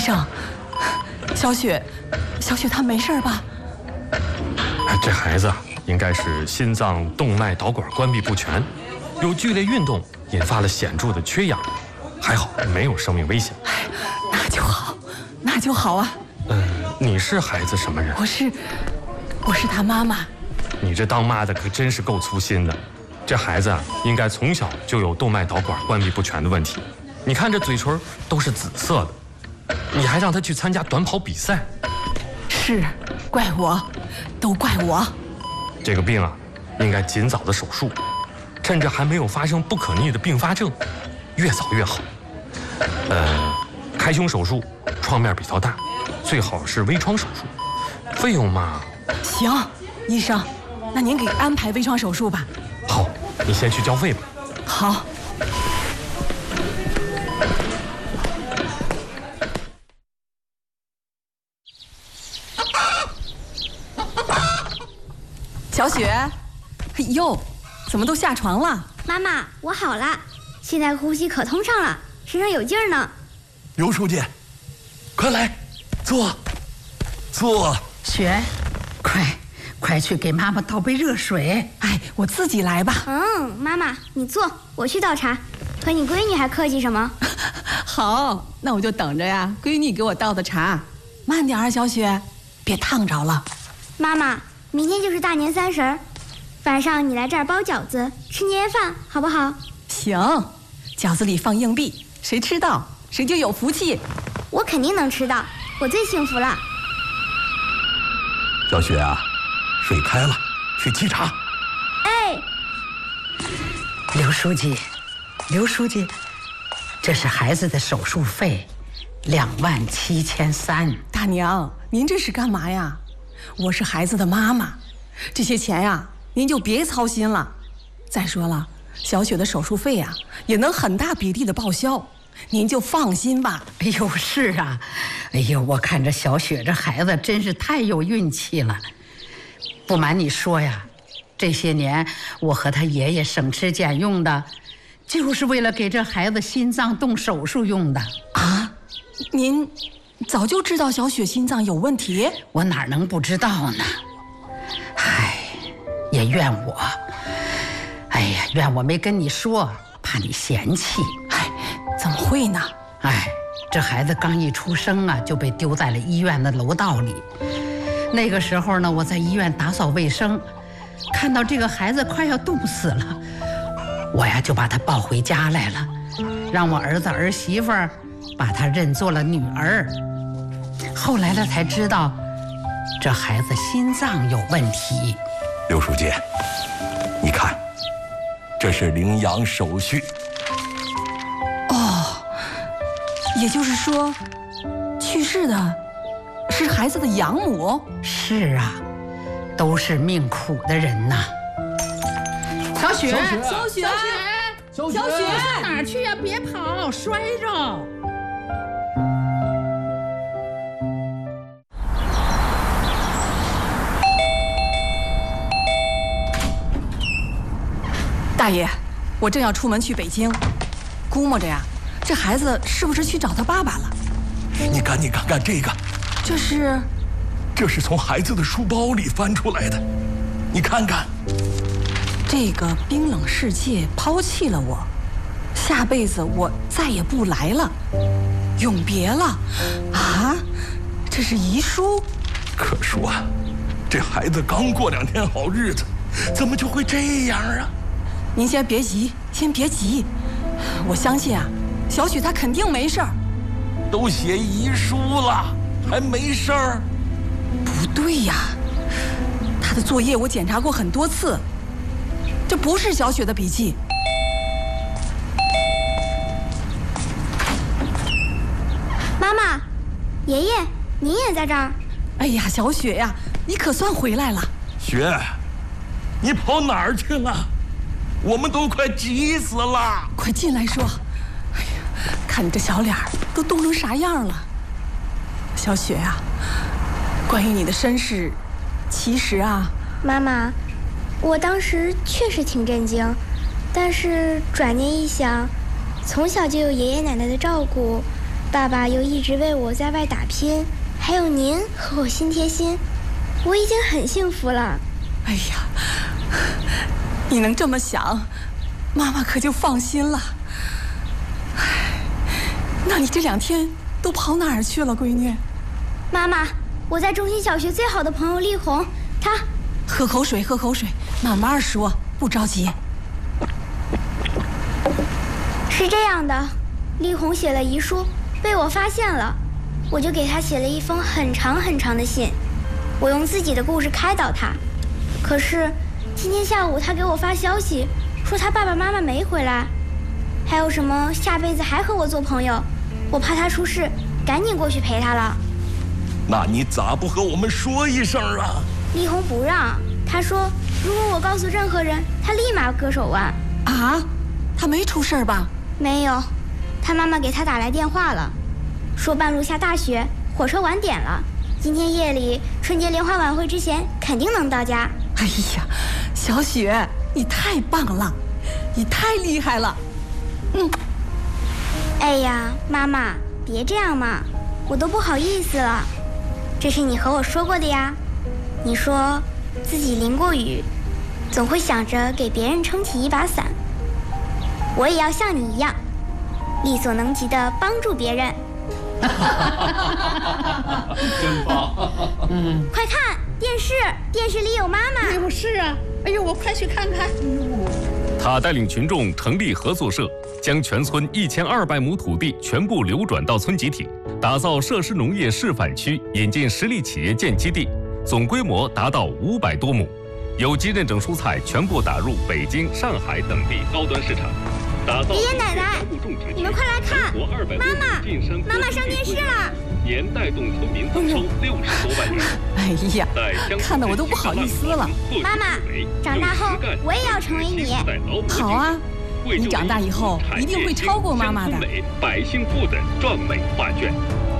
生，小雪她没事吧？ 这孩子应该是心脏动脉导管关闭不全，有剧烈运动引发了显著的缺氧，还好没有生命危险。 哎，那就好啊。 你是孩子什么人？ 我是他妈妈。 你这当妈的可真是够粗心的。这孩子应该从小就有动脉导管关闭不全的问题。你看这嘴唇都是紫色的，你还让他去参加短跑比赛？ 是，怪我，都怪我。 这个病应该尽早的手术，趁着还没有发生不可逆的并发症，越早越好。开胸手术创面比较大，最好是微创手术。费用嘛， 行，医生，那您给安排微创手术吧。 好，你先去交费吧。 好。小雪，哎呦，怎么都下床了？ 妈妈，我好了，现在呼吸可通畅了，身上有劲儿呢。 刘书记，快来，坐。 雪，快去给妈妈倒杯热水。 哎，我自己来吧。 妈妈你坐，我去倒茶。和你闺女还客气什么？ 好，那我就等着呀，闺女给我倒的茶。慢点啊，小雪，别烫着了。 妈妈，明天就是大年30，晚上你来这儿包饺子，吃年夜饭，好不好？ 行，饺子里放硬币，谁吃到谁就有福气。 我肯定能吃到，我最幸福了。 小雪啊，水开了，去沏茶。 哎， 刘书记，这是孩子的手术费，27300。 大娘，您这是干嘛呀？我是孩子的妈妈，这些钱呀，您就别操心了。再说了，小雪的手术费呀，也能很大比例的报销，您就放心吧。 哎呦，是啊，哎呦，我看着小雪这孩子真是太有运气了。不瞒你说呀，这些年我和他爷爷省吃俭用的，就是为了给这孩子心脏动手术用的啊。您早就知道小雪心脏有问题？ 我哪能不知道呢？唉，也怨我，哎呀，怨我没跟你说，怕你嫌弃。 哎，怎么会呢？ 哎，这孩子刚一出生啊，就被丢在了医院的楼道里。那个时候呢，我在医院打扫卫生，看到这个孩子快要冻死了，我呀就把他抱回家来了，让我儿子儿媳妇儿把他认作了女儿。后来呢才知道，这孩子心脏有问题。 刘书记，你看，这是领养手续。 哦，也就是说，去世的是孩子的养母？ 是啊，都是命苦的人呐。小雪，哪儿去呀？别跑，摔着。 大爷，我正要出门去北京，估摸着呀，这孩子是不是去找他爸爸了？ 你赶紧看看这个， 这是从孩子的书包里翻出来的，你看看。 这个冰冷世界抛弃了我，下辈子我再也不来了，永别了。啊，这是遗书。 可说，这孩子刚过2天好日子，怎么就会这样啊？ 您先别急，我相信啊，小许她肯定没事儿。 都写遗书了，还没事儿？ 不对呀，她的作业我检查过很多次，这不是小雪的笔记。 妈妈，爷爷，您也在这儿？ 哎呀，小雪呀，你可算回来了。 雪，你跑哪儿去了？我们都快急死了！ 快进来说。哎呀，看你这小脸都冻成啥样了。小雪啊，关于你的身世，其实啊， 妈妈，我当时确实挺震惊，但是转念一想，从小就有爷爷奶奶的照顾， 爸爸又一直为我在外打拼，还有您和我心贴心，我已经很幸福了。 哎呀，你能这么想，妈妈可就放心了。那你这2天都跑哪儿去了，闺女？ 妈妈，我在中心小学最好的朋友丽红，她…… 喝口水，喝口水，慢慢说，不着急。 是这样的，丽红写了遗书，被我发现了，我就给她写了一封很长很长的信，我用自己的故事开导她。可是今天下午她给我发消息，说她爸爸妈妈没回来，还有什么下辈子还和我做朋友，我怕她出事，赶紧过去陪她了。 那你咋不和我们说一声啊？ 丽红不让，她说如果我告诉任何人，她立马割手腕。 啊？她没出事吧？ 没有，她妈妈给她打来电话了，说半路下大雪，火车晚点了，今天夜里春节联欢晚会之前肯定能到家。 哎呀，小雪，你太棒了，你太厉害了。 哎呀，妈妈，别这样嘛，我都不好意思了。这是你和我说过的呀，你说自己淋过雨，总会想着给别人撑起一把伞。我也要像你一样，力所能及的帮助别人。 真棒！ 快看电视，电视里有妈妈。 哎呦，是啊，哎呦，我快去看看。 他带领群众成立合作社，将全村1200亩土地全部流转到村集体，打造设施农业示范区，引进实力企业建基地，总规模达到500多亩。有机认证蔬菜全部打入北京、上海等地高端市场，打造爷爷奶奶，你们快来看，妈妈上电视了。 年带动村民增收60多万元。 哎呀，看得我都不好意思了。 妈妈，长大后我也要成为你。 好啊，你长大以后一定会超过妈妈的。 百姓富的壮美画卷。